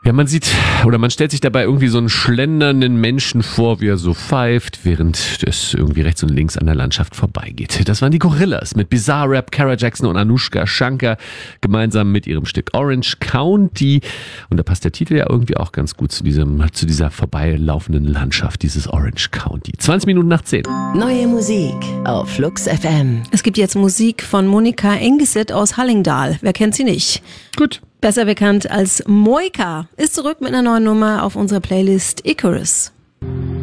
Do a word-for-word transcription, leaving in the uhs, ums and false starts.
Ja, man sieht oder man stellt sich dabei irgendwie so einen schlendernden Menschen vor, wie er so pfeift, während es irgendwie rechts und links an der Landschaft vorbeigeht. Das waren die Gorillas mit Bizarre Rap, Kara Jackson und Anushka Shankar gemeinsam mit ihrem Stück Orange County. Und da passt der Titel ja irgendwie auch ganz gut zu diesem, zu dieser vorbeilaufenden Landschaft, dieses Orange County. zwanzig Minuten nach zehn. Neue Musik auf Flux F M. Es gibt jetzt Musik von Monika Engeset aus Hallingdal. Wer kennt sie nicht? Gut. Besser bekannt als Moika, ist zurück mit einer neuen Nummer auf unserer Playlist Icarus.